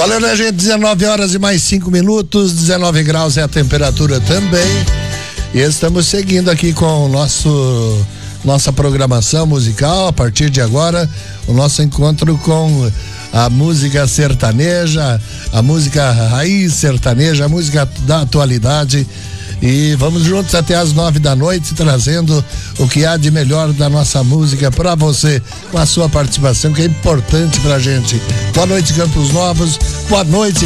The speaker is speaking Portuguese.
Valeu, né, gente? 19 horas e mais 5 minutos, 19 graus é a temperatura também. E estamos seguindo aqui com nossa programação musical. A partir de agora, o nosso encontro com a música sertaneja, a música raiz sertaneja, a música da atualidade. E vamos juntos até as 9 da noite, trazendo o que há de melhor da nossa música para você, com a sua participação, que é importante pra gente. Boa noite, Campos Novos. Boa noite,